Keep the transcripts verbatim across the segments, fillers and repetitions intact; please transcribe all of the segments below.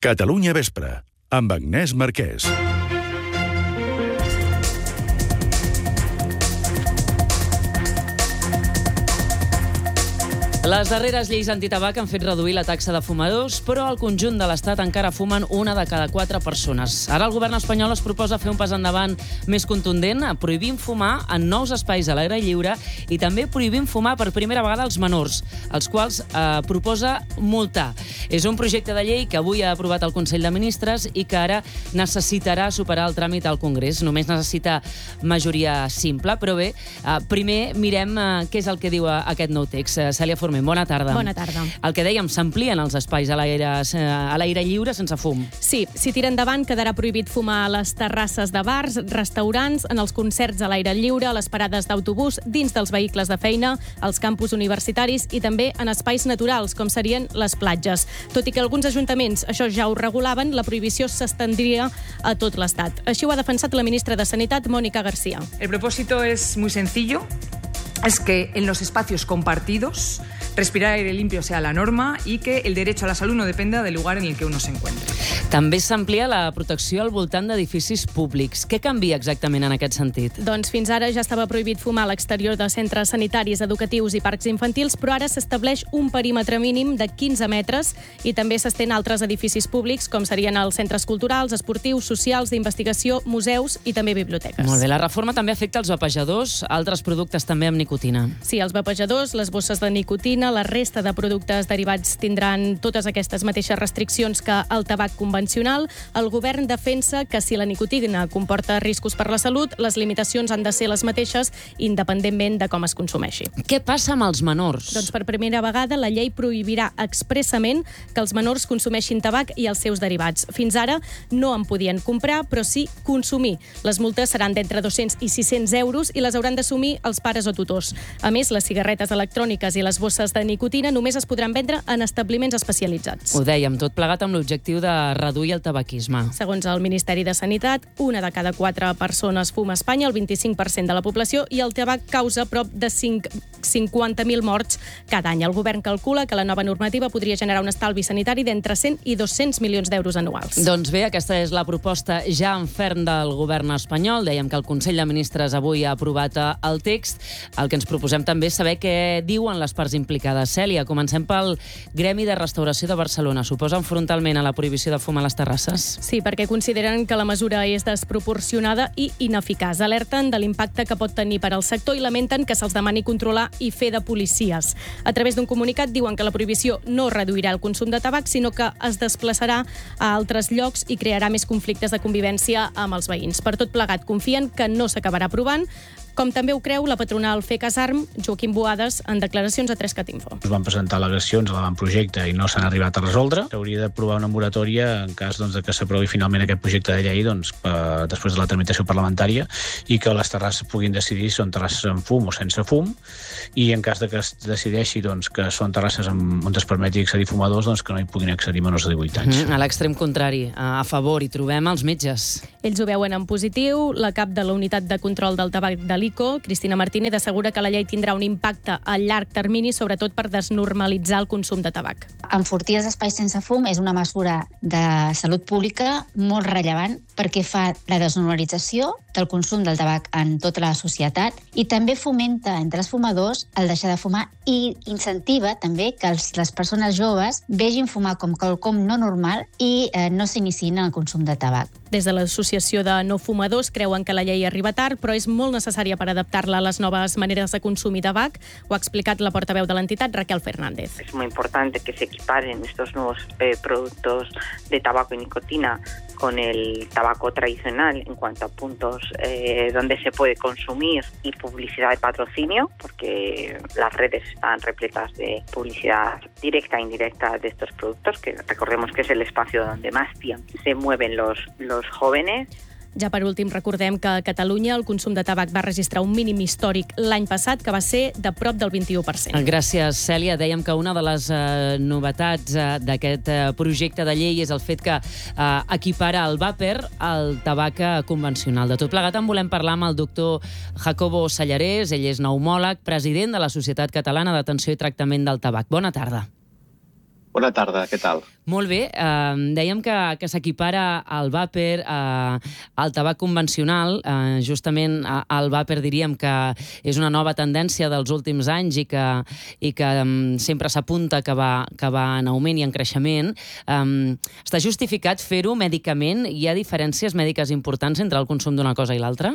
Catalunya Vespre, amb Agnès Marquès. Les darreres lleis antitabac han fet reduir la taxa de fumadors, però al conjunt de l'Estat encara fumen una de cada quatre persones. Ara el govern espanyol es proposa fer un pas endavant més contundent, prohibint fumar en nous espais a l'aire lliure i també prohibint fumar per primera vegada als menors, els quals eh, proposa multar. És un projecte de llei que avui ha aprovat el Consell de Ministres i que ara necessitarà superar el tràmit al Congrés. Només necessita majoria simple, però bé, eh, primer mirem eh, què és el que diu aquest nou text. Cèlia Forment, bona tarda. Bona tarda. El que dèiem, s'amplien els espais a l'aire a l'aire lliure sense fum. Sí, si tira endavant quedarà prohibit fumar a les terrasses de bars, restaurants, en els concerts a l'aire lliure, a les parades d'autobús, dins dels vehicles de feina, als campus universitaris i també en espais naturals, com serien les platges. Tot i que alguns ajuntaments això ja ho regulaven, la prohibició s'estendria a tot l'Estat. Així ho ha defensat la ministra de Sanitat, Mónica García. El propósito es muy sencillo. Es que en los espacios compartidos respirar aire limpio sea la norma y que el derecho a la salud no dependa del lugar en el que uno se encuentre. També s'amplia la protecció al voltant d'edificis públics. Què canvia exactament en aquest sentit? Doncs fins ara ja estava prohibit fumar a l'exterior de centres sanitaris, educatius i parcs infantils, però ara s'estableix un perímetre mínim de quinze metres i també s'estén a altres edificis públics, com serien els centres culturals, esportius, socials, d'investigació, museus i també biblioteques. Molt bé, la reforma també afecta els vapejadors, altres productes també amb nicotina. Sí, els vapejadors, les bosses de nicotina, la resta de productes derivats tindran totes aquestes mateixes restriccions que el tabac convencional. El govern defensa que si la nicotina comporta riscos per la salut, les limitacions han de ser les mateixes independentment de com es consumeixi. Què passa amb els menors? Doncs per primera vegada la llei prohibirà expressament que els menors consumeixin tabac i els seus derivats. Fins ara no en podien comprar, però sí consumir. Les multes seran d'entre dos-cents i sis-cents euros i les hauran d'assumir els pares o tutors. A més, les cigarretes electròniques i les bosses de nicotina només es podran vendre en establiments especialitzats. Ho dèiem, tot plegat amb l'objectiu de reduir el tabaquisme. Segons el Ministeri de Sanitat, una de cada quatre persones fuma a Espanya, el vint-i-cinc per cent de la població, i el tabac causa prop de cinquanta mil morts cada any. El govern calcula que la nova normativa podria generar un estalvi sanitari d'entre cent i dos-cents milions d'euros anuals. Doncs bé, aquesta és la proposta ja en ferm del govern espanyol. Dèiem que el Consell de Ministres avui ha aprovat el text. El que ens proposem també és saber què diuen les parts implicades. Cèlia, comencem pel Gremi de Restauració de Barcelona. S'oposen frontalment a la prohibició de fumar a les terrasses? Sí, perquè consideren que la mesura és desproporcionada i ineficaç. Alerten de l'impacte que pot tenir per al sector i lamenten que se'ls demani controlar i fer de policies. A través d'un comunicat diuen que la prohibició no reduirà el consum de tabac, sinó que es desplaçarà a altres llocs i crearà més conflictes de convivència amb els veïns. Per tot plegat, confien que no s'acabarà aprovant, com també ho creu la patronal FECASARM, Joaquim Boades, en declaracions a tres cat info. Es van presentar al·legacions a l'avantprojecte i no s'han arribat a resoldre. S'hauria d'aprovar una moratòria en cas doncs, de que s'aprovi finalment aquest projecte de llei doncs, per, després de la tramitació parlamentària i que les terrasses puguin decidir si són terrasses amb fum o sense fum, i en cas de que es decideixi doncs, que són terrasses amb, on es permeti accedir fumadors, doncs, que no hi puguin accedir menors de divuit anys. Mm, a l'extrem contrari, a favor, hi trobem els metges. Ells ho veuen en positiu. La cap de la unitat de control del tabac de l'I C O, Cristina Martínez, assegura que la llei tindrà un impacte a llarg termini, sobretot per desnormalitzar el consum de tabac. Enfortir els espais sense fum és una mesura de salut pública molt rellevant perquè fa la desnormalització del consum del tabac en tota la societat i també fomenta entre els fumadors el deixar de fumar i incentiva també que els, les persones joves vegin fumar com quelcom no normal i eh, no s'iniciïn en el consum de tabac. Des de l'Associació de No Fumadors creuen que la llei arriba tard, però és molt necessària per adaptar-la a les noves maneres de consumir tabac. Ho ha explicat la portaveu de l'entitat, Raquel Fernández. Es muy importante que se equiparen estos nuevos eh, productos de tabaco y nicotina con el tabaco tradicional en cuanto a puntos eh, donde se puede consumir y publicidad de patrocinio, porque las redes están repletas de publicidad directa e indirecta de estos productos, que recordemos que es el espacio donde más tiempo se mueven los, los jóvenes. Ja per últim, recordem que a Catalunya el consum de tabac va registrar un mínim històric l'any passat, que va ser de prop del vint-i-u per cent. Gràcies, Cèlia. Dèiem que una de les eh, novetats eh, d'aquest eh, projecte de llei és el fet que eh, equipara el vàper al tabac convencional. De tot plegat en volem parlar amb el doctor Jacobo Sallarès. Ell és pneumòleg, president de la Societat Catalana d'Atenció i Tractament del Tabac. Bona tarda. Bona tarda, què tal? Molt bé. Eh, dèiem que, que s'equipara el vàper eh, al tabac convencional. Eh, justament eh, el vàper diríem que és una nova tendència dels últims anys i que, i que um, sempre s'apunta que va, que va en augment i en creixement. Um, està justificat fer-ho mèdicament? Hi ha diferències mèdiques importants entre el consum d'una cosa i l'altra?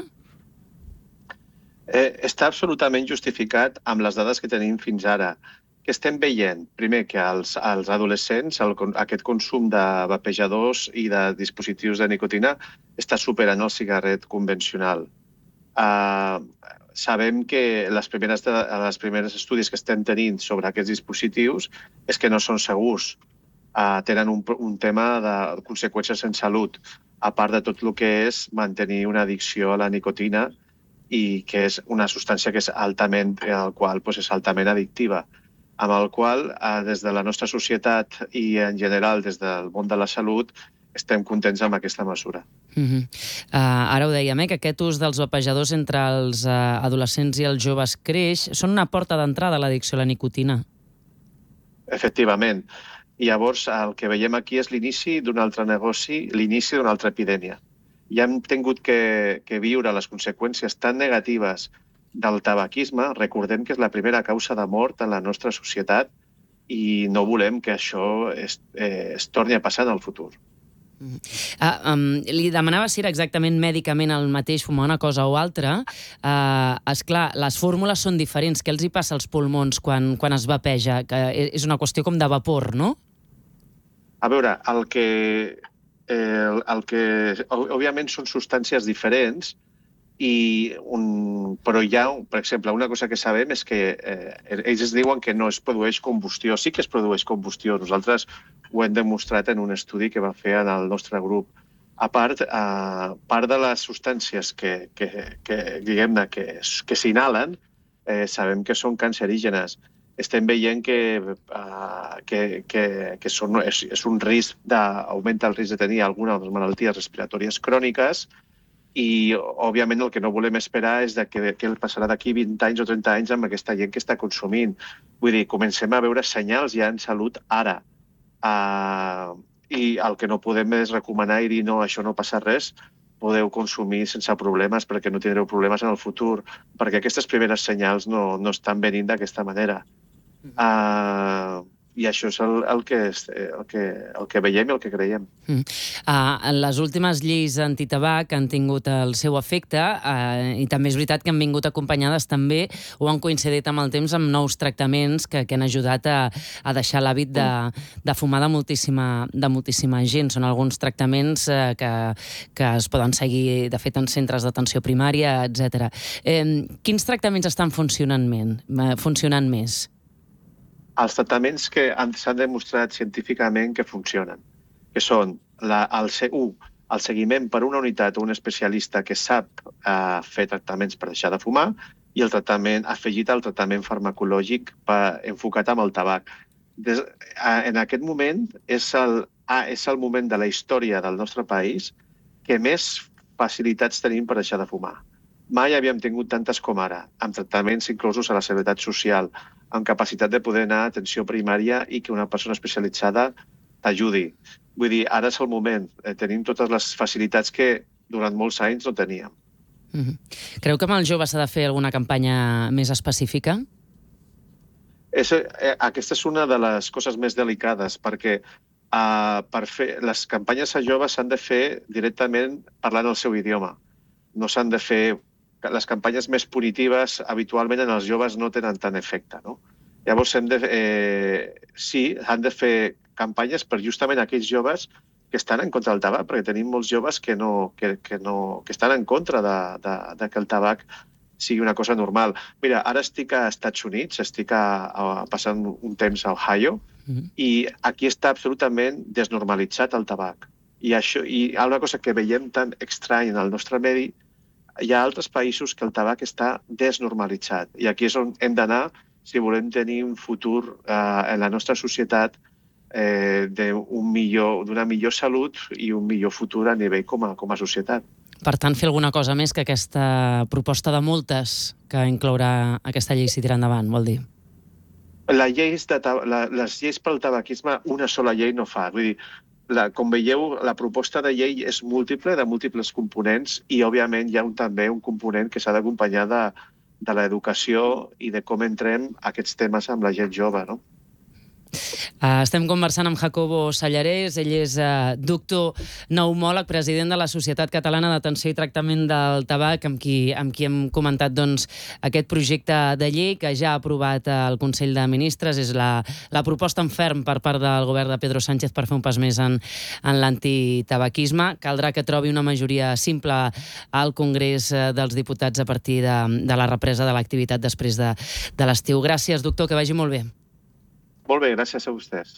Eh, està absolutament justificat amb les dades que tenim fins ara. Que estem veient, primer, que als, als adolescents el, aquest consum de vapejadors i de dispositius de nicotina està superant el cigarret convencional. Uh, sabem que les primeres, de, les primeres estudis que estem tenint sobre aquests dispositius és que no són segurs. Uh, tenen un, un tema de conseqüències en salut, a part de tot el que és mantenir una addicció a la nicotina i que és una substància que és altament, el qual doncs, és altament addictiva, amb el qual, eh, des de la nostra societat i en general des del món de la salut, estem contents amb aquesta mesura. Uh-huh. uh, ara ho dèiem, eh, que aquest ús dels vapejadors entre els uh, adolescents i els joves creix. Són una porta d'entrada a l'addicció a la nicotina. Efectivament. I llavors el que veiem aquí és l'inici d'un altre negoci, l'inici d'una altra epidèmia. Ja hem tingut que, que viure les conseqüències tan negatives del tabaquisme. Recordem que és la primera causa de mort en la nostra societat i no volem que això es, eh, es torni a passar en el futur. Uh, um, li demanava si era exactament mèdicament el mateix fumar una cosa o altra. Uh, esclar, les fórmules són diferents. Què els hi passa als pulmons quan, quan es vapeja? Que és una qüestió com de vapor, no? A veure, el que... Eh, el que òbviament són substàncies diferents, i un, però hi ha, per exemple, una cosa que sabem és que eh, ells es diuen que no es produeix combustió. Sí que es produeix combustió. Nosaltres ho hem demostrat en un estudi que va fer en el nostre grup. A part, eh, part de les substàncies que, que, que, diguem-ne, que, que s'inhalen, eh, sabem que són cancerígenes. Estem veient que, uh, que, que, que són, és, és un risc de, augmenta el risc de tenir alguna de les malalties respiratòries cròniques i, òbviament, el que no volem esperar és de que, que passarà d'aquí vint anys o trenta anys amb aquesta gent que està consumint. Vull dir, comencem a veure senyals ja en salut ara. Uh, I el que no podem és recomanar i dir no, això no passa res, podeu consumir sense problemes perquè no tindreu problemes en el futur, perquè aquestes primeres senyals no, no estan venint d'aquesta manera. Uh, I això és el, el, que, el, que, el que veiem i el que creiem. Mm. Uh, les últimes lleis antitabac han tingut el seu efecte uh, i també és veritat que han vingut acompanyades també o han coincidit amb el temps amb nous tractaments que, que han ajudat a, a deixar l'hàbit de, de fumar de moltíssima, de moltíssima gent. Són alguns tractaments uh, que, que es poden seguir, de fet, en centres d'atenció primària, etcètera. Eh, quins tractaments estan funcionant, funcionant més? Els tractaments que s'han demostrat científicament que funcionen, que són la, el, un, el seguiment per una unitat o un especialista que sap eh, fer tractaments per deixar de fumar i el tractament afegit al tractament farmacològic per, enfocat amb el tabac. Des, eh, en aquest moment és el, ah, és el moment de la història del nostre país que més facilitats tenim per deixar de fumar. Mai havíem tingut tantes com ara, amb tractaments inclosos a la seguretat social, amb capacitat de poder anar a atenció primària i que una persona especialitzada t'ajudi. Vull dir, ara és el moment. Eh, tenim totes les facilitats que durant molts anys no teníem. Mm-hmm. Creu que amb els joves s'ha de fer alguna campanya més específica? És, eh, aquesta és una de les coses més delicades, perquè eh, per fer, les campanyes a joves s'han de fer directament parlant el seu idioma. No s'han de fer... Les campanyes més punitives habitualment en els joves no tenen tant efecte, no? Llavors, hem de, eh, sí, han de fer campanyes per justament aquells joves que estan en contra del tabac, perquè tenim molts joves que, no, que, que, no, que estan en contra de, de, de que el tabac sigui una cosa normal. Mira, ara estic a Estats Units, estic a, a, passant un temps a Ohio, mm-hmm. i aquí està absolutament desnormalitzat el tabac. I, això, i una cosa que veiem tan estrany en el nostre medi, hi ha altres països que el tabac està desnormalitzat. I aquí és on hem d'anar si volem tenir un futur eh, en la nostra societat eh, d'una millor, millor salut i un millor futur a nivell com a, com a societat. Per tant, fer alguna cosa més que aquesta proposta de multes que inclourà aquesta llei si tira endavant, vol dir? La lleis de, la, les lleis pel tabaquisme, una sola llei no fa. Vull dir, la, com veieu, la proposta de llei és múltiple, de múltiples components, i, òbviament, hi ha un, també un component que s'ha d'acompanyar de, de l'educació i de com entrem aquests temes amb la gent jove, no? Uh, estem conversant amb Jacobo Sallarès. Ell és uh, doctor pneumòleg, president de la Societat Catalana d'Atenció i Tractament del Tabac, amb qui, amb qui hem comentat doncs, aquest projecte de llei que ja ha aprovat el Consell de Ministres. És la, la proposta en ferm per part del govern de Pedro Sánchez per fer un pas més en, en l'antitabaquisme. Caldrà que trobi una majoria simple al Congrés dels Diputats a partir de, de la represa de l'activitat després de, de l'estiu. Gràcies, doctor, que vagi molt bé. Molt bé, gràcies a vostès.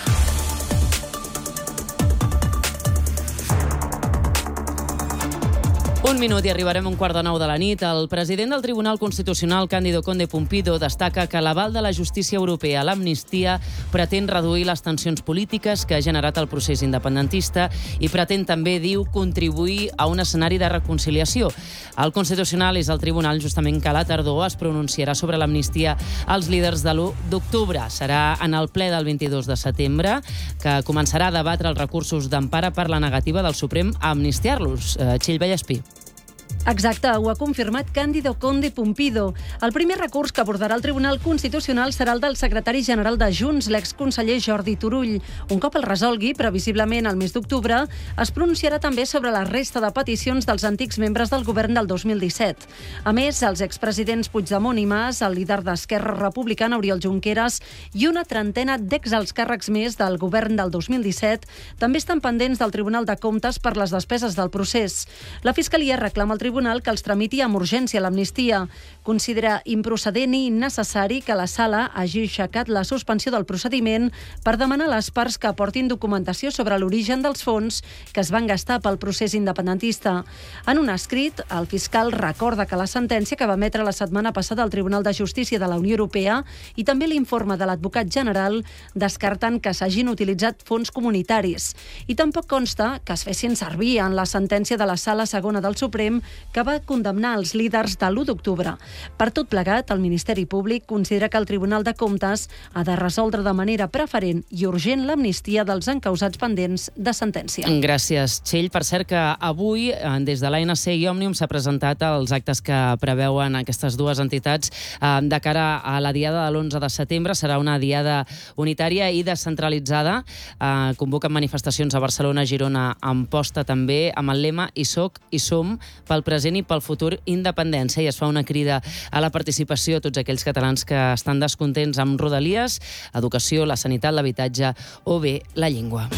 Un minut i arribarem a un quart de nou de la nit. El president del Tribunal Constitucional, Cándido Conde Pumpido, destaca que l'aval de la justícia europea a l'amnistia pretén reduir les tensions polítiques que ha generat el procés independentista i pretén també, diu, contribuir a un escenari de reconciliació. El Constitucional és el tribunal justament que a la tardor es pronunciarà sobre l'amnistia als líders de l'u d'octubre. Serà en el ple del vint-i-dos de setembre que començarà a debatre els recursos d'empara per la negativa del Suprem a amnistiar-los. Eh, Txell Vallespí. Exacte, ho ha confirmat Cándido Conde Pumpido. El primer recurs que abordarà el Tribunal Constitucional serà el del secretari general de Junts, l'exconseller Jordi Turull. Un cop el resolgui, previsiblement al mes d'octubre, es pronunciarà també sobre la resta de peticions dels antics membres del govern del dos mil disset. A més, els expresidents Puigdemont i Mas, el líder d'Esquerra Republicana, Oriol Junqueras, i una trentena d'exalts càrrecs més del govern del dos mil disset també estan pendents del Tribunal de Comptes per les despeses del procés. La Fiscalia reclama al Tribunal que els tramiti amb urgència l'amnistia. Considera improcedent i innecessari que la Sala hagi aixecat la suspensió del procediment per demanar a les parts que aportin documentació sobre l'origen dels fons que es van gastar pel procés independentista. En un escrit, el fiscal recorda que la sentència que va emetre la setmana passada al Tribunal de Justícia de la Unió Europea i també l'informe de l'advocat general descarten que s'hagin utilitzat fons comunitaris. I tampoc consta que es fessin servir en la sentència de la Sala Segona del Suprem que va condemnar els líders de l'u d'octubre. Per tot plegat, el Ministeri Públic considera que el Tribunal de Comptes ha de resoldre de manera preferent i urgent l'amnistia dels encausats pendents de sentència. Gràcies, Txell. Per cert que avui, des de l'A N C i Òmnium, s'ha presentat els actes que preveuen aquestes dues entitats de cara a la diada de l'onze de setembre. Serà una diada unitària i descentralitzada. Convoquen manifestacions a Barcelona, Girona, Amposta també, amb el lema I soc i som pel present i pel futur independència, i es fa una crida a la participació a tots aquells catalans que estan descontents amb Rodalies, educació, la sanitat, l'habitatge o bé la llengua.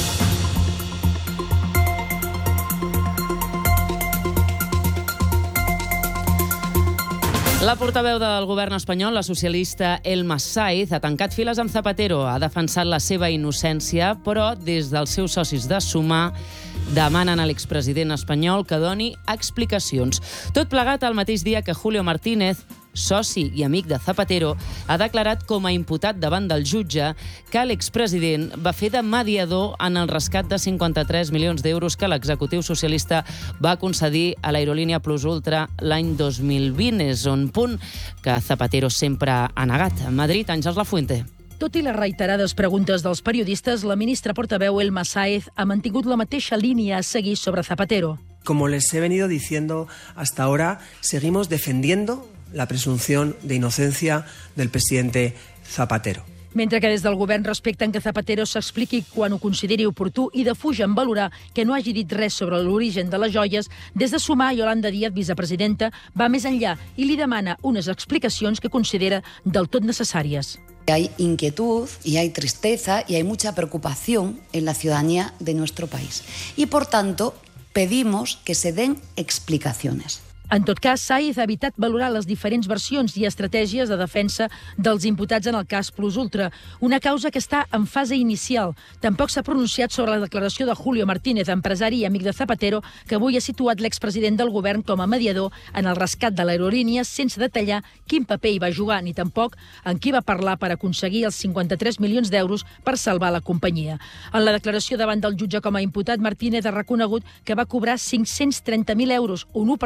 La portaveu del govern espanyol, la socialista Elma Saiz, ha tancat files amb Zapatero, ha defensat la seva innocència, però des dels seus socis de Sumar demanen a l'expresident espanyol que doni explicacions. Tot plegat el mateix dia que Julio Martínez, soci i amic de Zapatero, ha declarat com a imputat davant del jutge que l'expresident va fer de mediador en el rescat de cinquanta-tres milions d'euros que l'executiu socialista va concedir a l'aerolínia Plus Ultra l'any dos mil vint. És un punt que Zapatero sempre ha negat. A Madrid, Àngels Lafuente. Tot i les reiterades preguntes dels periodistes, la ministra portaveu Elma Saiz ha mantingut la mateixa línia a seguir sobre Zapatero. Como les he venido diciendo hasta ahora, seguimos defendiendo la presunción de inocencia del presidente Zapatero. Mentre que des del govern respecten que Zapatero s'expliqui quan ho consideri oportú i defugen valorar que no hagi dit res sobre l'origen de les joies, des de Sumar, Yolanda Díaz, vicepresidenta, va més enllà i li demana unes explicacions que considera del tot necessàries. Hay inquietud y hay tristeza y hay mucha preocupación en la ciudadanía de nuestro país. Y por tanto, pedimos que se den explicaciones. En tot cas, Saiz ha evitat valorar les diferents versions i estratègies de defensa dels imputats en el cas Plus Ultra, una causa que està en fase inicial. Tampoc s'ha pronunciat sobre la declaració de Julio Martínez, empresari i amic de Zapatero, que avui ha situat l'expresident del govern com a mediador en el rescat de l'aerolínia, sense detallar quin paper hi va jugar, ni tampoc en qui va parlar per aconseguir els cinquanta-tres milions d'euros per salvar la companyia. En la declaració davant del jutge com a imputat, Martínez ha reconegut que va cobrar cinc-cents trenta mil euros, un u per cent del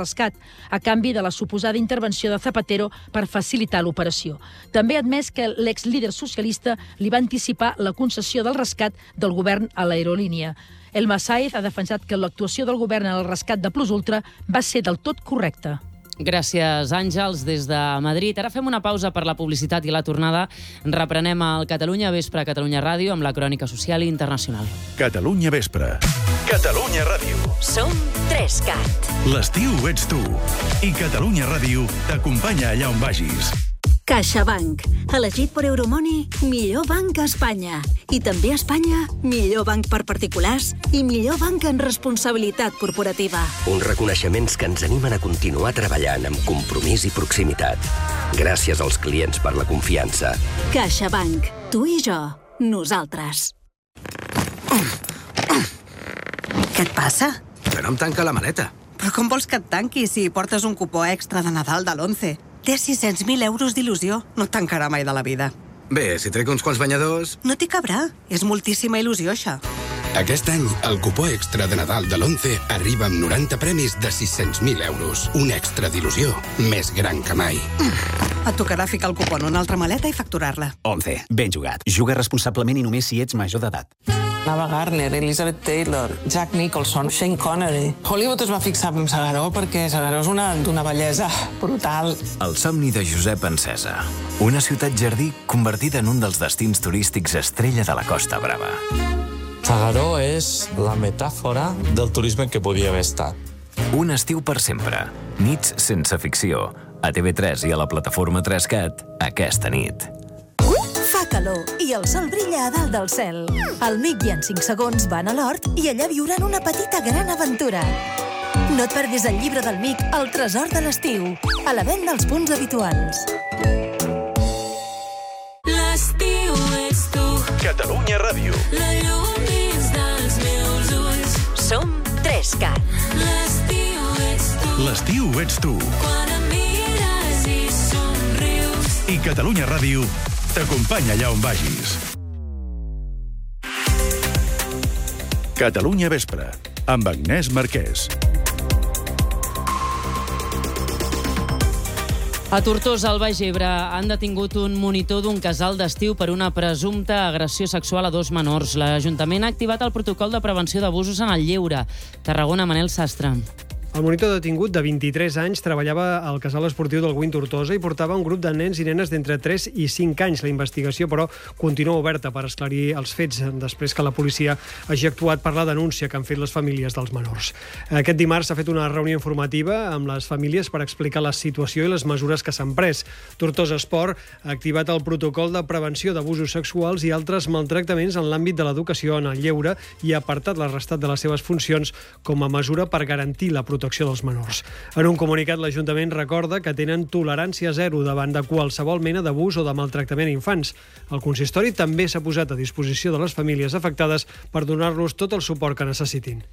rescat, a canvi de la suposada intervenció de Zapatero per facilitar l'operació. També ha admès que l'ex-líder socialista li va anticipar la concessió del rescat del govern a l'aerolínia. Elma Sáez ha defensat que l'actuació del govern en el rescat de Plus Ultra va ser del tot correcta. Gràcies, Àngels, des de Madrid. Ara fem una pausa per la publicitat i la tornada. Reprenem el Catalunya Vespre a Catalunya Ràdio amb la crònica social i internacional. Catalunya Vespre. Catalunya Ràdio. Som Trescat. L'estiu ets tu. I Catalunya Ràdio t'acompanya allà on vagis. CaixaBank, elegit per Euromoney, millor banc a Espanya. I també a Espanya, millor banc per particulars i millor banc en responsabilitat corporativa. Uns reconeixements que ens animen a continuar treballant amb compromís i proximitat. Gràcies als clients per la confiança. CaixaBank, tu i jo, nosaltres. Què et passa? Que no em tanca la maleta. Però com vols que et tanqui si portes un cupó extra de Nadal de l'Once? Té sis-cents mil euros d'il·lusió. No et tancarà mai de la vida. Bé, si trec uns quants banyadors... No t'hi cabrà. És moltíssima il·lusió, això. Aquest any, el cupó extra de Nadal de l'Once arriba amb noranta premis de sis-cents mil euros. Un extra d'il·lusió més gran que mai. Et tocarà ficar el cupó en una altra maleta i facturar-la. Once. Ben jugat. Juga responsablement i només si ets major d'edat. Ava Gardner, Elizabeth Taylor, Jack Nicholson, Shane Connery. Hollywood es va fixar en Segaró perquè Segaró és una d'una bellesa brutal. El somni de Josep Encesa. Una ciutat jardí convertida en un dels destins turístics estrella de la Costa Brava. Segaró és la metàfora del turisme que podia haver estat. Un estiu per sempre. Nits sense ficció. A T V tres i a la plataforma Trescat aquesta nit. Fa calor i el sol brilla a dalt del cel. El Mic i en cinc segons van a l'hort i allà viuran una petita gran aventura. No et perdis el llibre del Mic, El tresor de l'estiu, a la venda als punts habituals. L'estiu ets tu. Catalunya Ràdio. La llum dins dels meus ulls. Som Trescat. L'estiu ets tu. L'estiu ets tu. Quan em mires i somrius. I Catalunya Ràdio t'acompanya allà on vagis. Catalunya Vespre, amb Agnès Marquès. A Tortosa, al Baix Ebre, han detingut un monitor d'un casal d'estiu per una presumpta agressió sexual a dos menors. L'Ajuntament ha activat el protocol de prevenció d'abusos en el lleure. Tarragona, Manel Sastre. El monitor detingut de vint-i-tres anys treballava al casal esportiu del Guin Tortosa i portava un grup de nens i nenes d'entre tres i cinc anys. La investigació, però, continua oberta per esclarir els fets després que la policia hagi actuat per la denúncia que han fet les famílies dels menors. Aquest dimarts s'ha fet una reunió informativa amb les famílies per explicar la situació i les mesures que s'han pres. Tortosa Esport ha activat el protocol de prevenció d'abusos sexuals i altres maltractaments en l'àmbit de l'educació en el lleure i ha apartat l'Arrestat de les seves funcions com a mesura per garantir la protecció protecció dels menors. En un comunicat, l'Ajuntament recorda que tenen tolerància zero davant de qualsevol mena d'abús o de maltractament a infants. El consistori també s'ha posat a disposició de les famílies afectades per donar-los tot el suport que necessitin.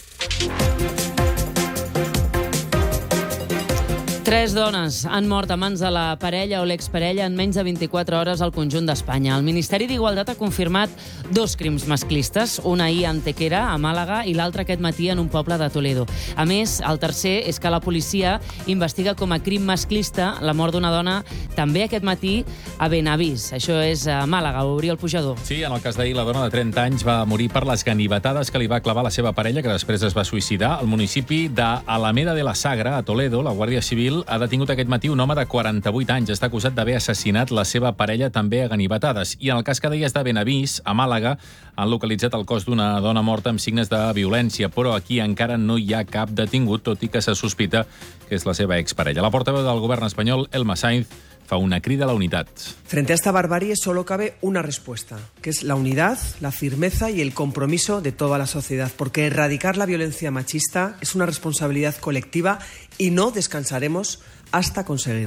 Tres dones han mort a mans de la parella o l'exparella en menys de vint-i-quatre hores al conjunt d'Espanya. El Ministeri d'Igualtat ha confirmat dos crims masclistes, un ahir a Antequera, a Màlaga, i l'altre aquest matí en un poble de Toledo. A més, el tercer és que la policia investiga com a crim masclista la mort d'una dona també aquest matí a Benavís. Això és a Màlaga, a obrir el pujador. Sí, en el cas d'ahir, la dona de trenta anys va morir per les ganivetades que li va clavar la seva parella, que després es va suïcidar. Al municipi d'Alameda de la Sagra, a Toledo, la Guàrdia Civil ha detingut aquest matí un home de quaranta-vuit anys. Està acusat d'haver assassinat la seva parella també a ganivetades. I en el cas que deies de Benavís, a Màlaga, han localitzat el cos d'una dona morta amb signes de violència, però aquí encara no hi ha cap detingut, tot i que se sospita que és la seva exparella. La portaveu del govern espanyol, Elma Sáez, fa una crida a la unidad. Frente a esta barbarie solo cabe una respuesta, que es la unidad, la firmeza y el compromiso de toda la sociedad, porque erradicar la violencia machista es una responsabilidad colectiva y no descansaremos hasta conseguirlo.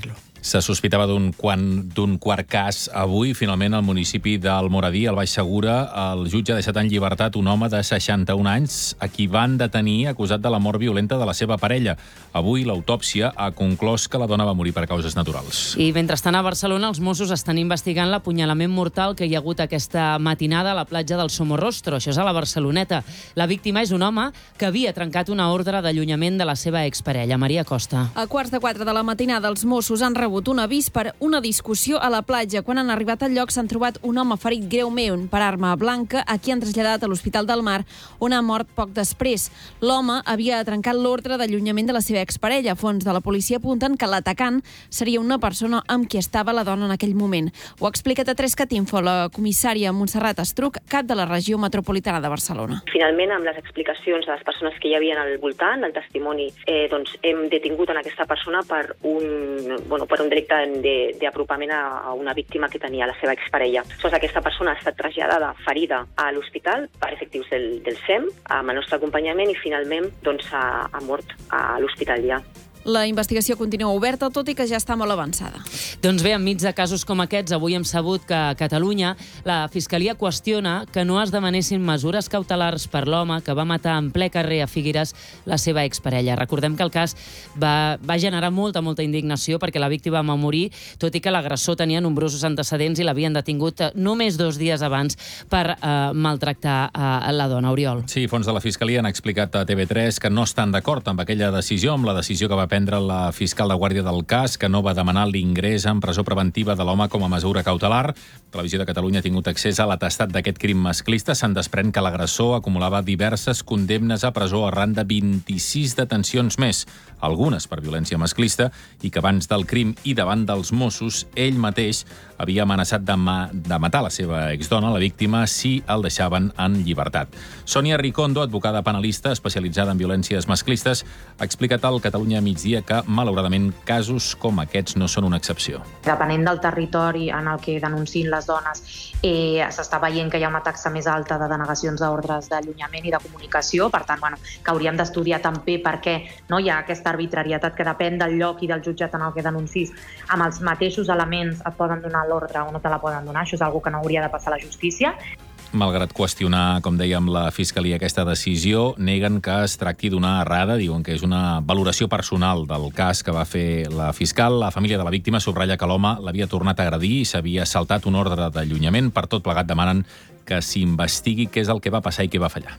Se sospitava d'un d'un quart cas avui. Finalment, al municipi d'Almoradí, al Baix Segura, el jutge ha deixat en llibertat un home de seixanta-un anys a qui van detenir acusat de la mort violenta de la seva parella. Avui l'autòpsia ha conclòs que la dona va morir per causes naturals. I mentrestant a Barcelona els Mossos estan investigant l'apunyalament mortal que hi ha hagut aquesta matinada a la platja del Somorrostro. Això és a la Barceloneta. La víctima és un home que havia trencat una ordre d'allunyament de la seva exparella, Maria Costa. A quarts de quatre de la matinada els Mossos han rebut un avís per una discussió a la platja. Quan han arribat al lloc s'han trobat un home ferit greument per arma blanca, a qui han traslladat a l'Hospital del Mar, on ha mort poc després. L'home havia trencat l'ordre d'allunyament de la seva exparella. Fons de la policia apunten que l'atacant seria una persona amb qui estava la dona en aquell moment. Ho ha explicat a tres cat info la comissària Montserrat Estruc, cap de la regió metropolitana de Barcelona. Finalment, amb les explicacions de les persones que hi havia al voltant, el testimoni, eh, doncs hem detingut en aquesta persona per un, bueno, per un delicte d'apropament a una víctima que tenia la seva exparella. Doncs aquesta persona ha estat traslladada ferida a l'hospital per efectius del, del S E M, amb el nostre acompanyament, i finalment doncs, ha, ha mort a l'hospital ja. La investigació continua oberta, tot i que ja està molt avançada. Doncs bé, enmig de casos com aquests, avui hem sabut que a Catalunya la Fiscalia qüestiona que no es demanessin mesures cautelars per l'home que va matar en ple carrer a Figueres la seva exparella. Recordem que el cas va, va generar molta, molta indignació perquè la víctima va morir, tot i que l'agressor tenia nombrosos antecedents i l'havien detingut només dos dies abans per eh, maltractar a la dona. Oriol. Sí, fons de la Fiscalia han explicat a T V tres que no estan d'acord amb aquella decisió, amb la decisió que va prendre la fiscal de guàrdia del cas, que no va demanar l'ingrés en presó preventiva de l'home com a mesura cautelar. Televisió de Catalunya ha tingut accés a l'atestat d'aquest crim masclista. Se'n desprèn que l'agressor acumulava diverses condemnes a presó arran de vint-i-sis detencions més, algunes per violència masclista, i que abans del crim i davant dels Mossos, ell mateix havia amenaçat de, ma de matar la seva exdona, la víctima, si el deixaven en llibertat. Sònia Ricondo, advocada penalista especialitzada en violències masclistes, ha explicat al Catalunya Migdia que, malauradament, casos com aquests no són una excepció. Depenent del territori en el que denunciïn les dones, eh, s'està veient que hi ha una taxa més alta de denegacions d'ordres d'allunyament i de comunicació. Per tant, bueno, que hauríem d'estudiar també per què no hi ha aquesta arbitrarietat que depèn del lloc i del jutjat en el que denuncis. Amb els mateixos elements et poden donar l'ordre o no te la poden donar. Això és una cosa que no hauria de passar a la justícia. Malgrat qüestionar, com dèiem, la Fiscalia aquesta decisió, neguen que es tracti d'una errada, diuen que és una valoració personal del cas que va fer la fiscal. La família de la víctima subratlla que l'home l'havia tornat a agredir i s'havia saltat un ordre d'allunyament. Per tot plegat demanen que s'investigui què és el que va passar i què va fallar.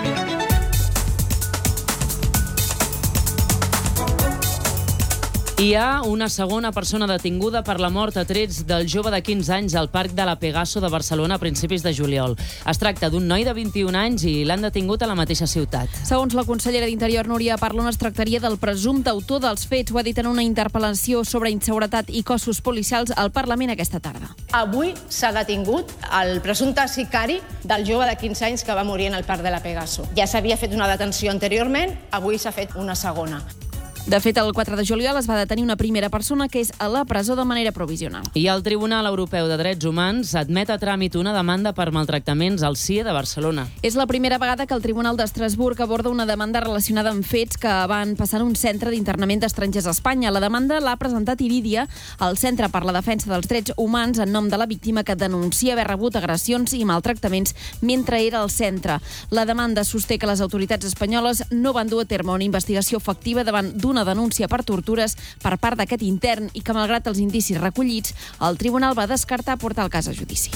Hi ha una segona persona detinguda per la mort a trets del jove de quinze anys al Parc de la Pegaso de Barcelona a principis de juliol. Es tracta d'un noi de vint-i-un anys i l'han detingut a la mateixa ciutat. Segons la consellera d'Interior, Núria Parlon, es tractaria del presumpte autor dels fets. Ho ha dit en una interpel·lació sobre inseguretat i cossos policials al Parlament aquesta tarda. Avui s'ha detingut el presumpte sicari del jove de quinze anys que va morir en el Parc de la Pegaso. Ja s'havia fet una detenció anteriorment, avui s'ha fet una segona. De fet, el quatre de juliol es va detenir una primera persona que és a la presó de manera provisional. I el Tribunal Europeu de Drets Humans admet a tràmit una demanda per maltractaments al C I E de Barcelona. És la primera vegada que el Tribunal d'Estrasburg aborda una demanda relacionada amb fets que van passar en un centre d'internament d'estrangers a Espanya. La demanda l'ha presentat Iridia, el Centre per la Defensa dels Drets Humans, en nom de la víctima que denuncia haver rebut agressions i maltractaments mentre era al centre. La demanda sosté que les autoritats espanyoles no van dur a terme una investigació efectiva davant d'una una denúncia per tortures per part d'aquest intern i que, malgrat els indicis recollits, el tribunal va descartar portar el cas a judici.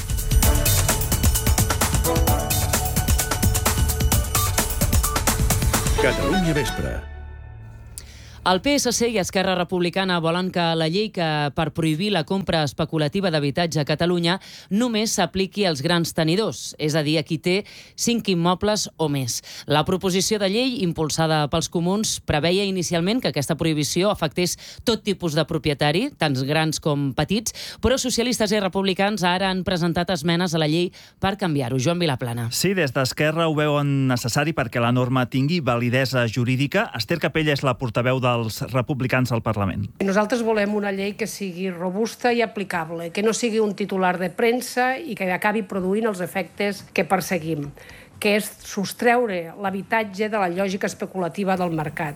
Catalunya Vespre. El P S C i Esquerra Republicana volen que la llei que per prohibir la compra especulativa d'habitatge a Catalunya només s'apliqui als grans tenidors, és a dir, a qui té cinc immobles o més. La proposició de llei, impulsada pels comuns, preveia inicialment que aquesta prohibició afectés tot tipus de propietari, tant grans com petits, però socialistes i republicans ara han presentat esmenes a la llei per canviar-ho. Joan Vilaplana. Sí, des d'Esquerra ho veuen necessari perquè la norma tingui validesa jurídica. Esther Capella és la portaveu de els republicans al Parlament. Nosaltres volem una llei que sigui robusta i aplicable, que no sigui un titular de premsa i que acabi produint els efectes que perseguim, que és sostreure l'habitatge de la lògica especulativa del mercat.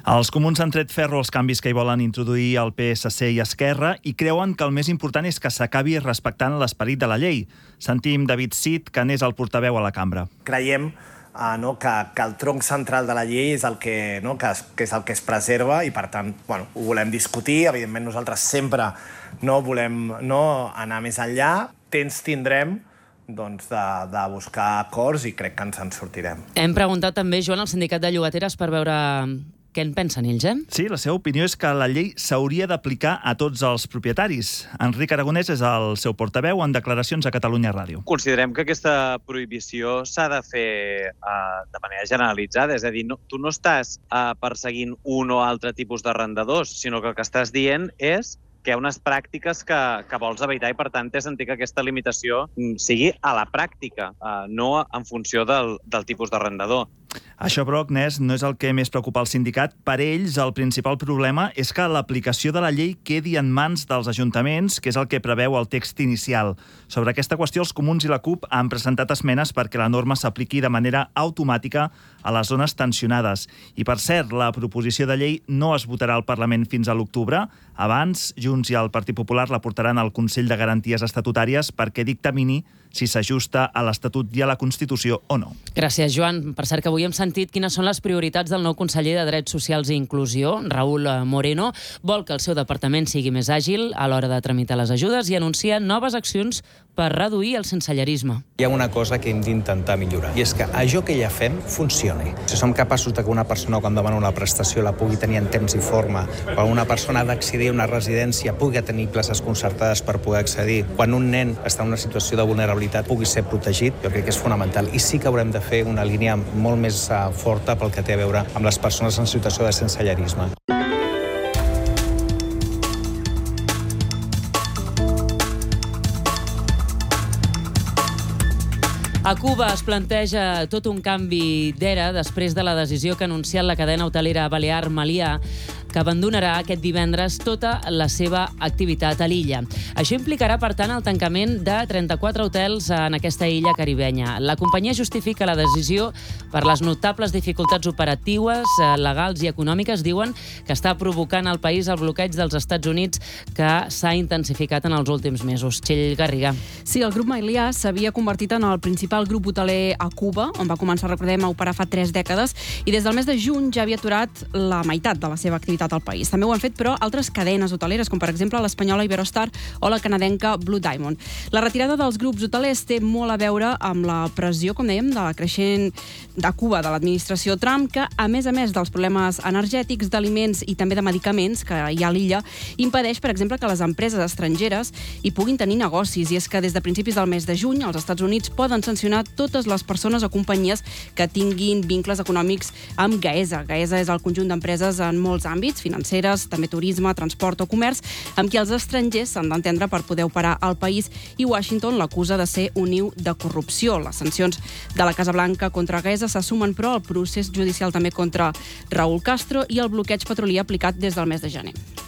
Els comuns han tret ferro als canvis que hi volen introduir el P S C i Esquerra i creuen que el més important és que s'acabi respectant l'esperit de la llei. Sentim David Cid, que n'és el portaveu a la cambra. Creiem uh, no, que, que el tronc central de la llei és el que, no, que, es, que és el que es preserva i, per tant, bueno, ho volem discutir. Evidentment, nosaltres sempre no volem no, anar més enllà. Temps tindrem doncs, de, de buscar acords i crec que ens en sortirem. Hem preguntat també, Joan, al sindicat de llogateres per veure què en pensen ells, eh? Sí, la seva opinió és que la llei s'hauria d'aplicar a tots els propietaris. Enric Aragonès és el seu portaveu en declaracions a Catalunya Ràdio. Considerem que aquesta prohibició s'ha de fer uh, de manera generalitzada, és a dir, no, tu no estàs uh, perseguint un o altre tipus d'arrendadors, sinó que el que estàs dient és que hi ha unes pràctiques que, que vols evitar i, per tant, té sentit que aquesta limitació sigui a la pràctica, eh, no en funció del, del tipus d'arrendador. Això, però, Agnès, no és el que més preocupa el sindicat. Per ells, el principal problema és que l'aplicació de la llei quedi en mans dels ajuntaments, que és el que preveu el text inicial. Sobre aquesta qüestió, els comuns i la CUP han presentat esmenes perquè la norma s'apliqui de manera automàtica a les zones tensionades. I, per cert, la proposició de llei no es votarà al Parlament fins a l'octubre. Abans, Junts i el Partit Popular la portaran al Consell de Garanties Estatutàries perquè dictamini si s'ajusta a l'Estatut i a la Constitució o no. Gràcies, Joan. Per cert, que avui hem sentit quines són les prioritats del nou conseller de Drets Socials i Inclusió, Raúl Moreno. Vol que el seu departament sigui més àgil a l'hora de tramitar les ajudes i anuncia noves accions per reduir el sensellarisme. Hi ha una cosa que hem d'intentar millorar, i és que allò que ja fem funcioni. Si som capaços de que una persona, quan demana una prestació, la pugui tenir en temps i forma, quan una persona ha d'accedir a una residència pugui tenir places concertades per poder accedir, quan un nen està en una situació de vulnerabilitat pugui ser protegit, jo crec que és fonamental. I sí que haurem de fer una línia molt més uh, forta pel que té a veure amb les persones en situació de sensellarisme. A Cuba es planteja tot un canvi d'era després de la decisió que ha anunciat la cadena hotelera balear Meliá, que abandonarà aquest divendres tota la seva activitat a l'illa. Això implicarà, per tant, el tancament de trenta-quatre hotels en aquesta illa caribenya. La companyia justifica la decisió per les notables dificultats operatives, legals i econòmiques. Diuen que està provocant al país el bloqueig dels Estats Units que s'ha intensificat en els últims mesos. Txell Garriga. Sí, el grup Meliá s'havia convertit en el principal grup hoteler a Cuba, on va començar, recordem, a operar fa tres dècades, i des del mes de juny ja havia aturat la meitat de la seva activitat al país. També ho han fet, però, altres cadenes hoteleres, com per exemple l'espanyola Iberostar o la canadenca Blue Diamond. La retirada dels grups hotelers té molt a veure amb la pressió, com dèiem, de la creixent de Cuba, de l'administració Trump, que, a més a més dels problemes energètics, d'aliments i també de medicaments que hi ha a l'illa, impedeix, per exemple, que les empreses estrangeres hi puguin tenir negocis. I és que des de principis del mes de juny els Estats Units poden sancionar totes les persones o companyies que tinguin vincles econòmics amb Gaesa. Gaesa és el conjunt d'empreses en molts àmbits, financeres, també turisme, transport o comerç, amb qui els estrangers s'han d'entendre per poder operar al país, i Washington l'acusa de ser un niu de corrupció. Les sancions de la Casa Blanca contra Gaesa se sumen, però, al procés judicial també contra Raúl Castro i el bloqueig petrolier aplicat des del mes de gener.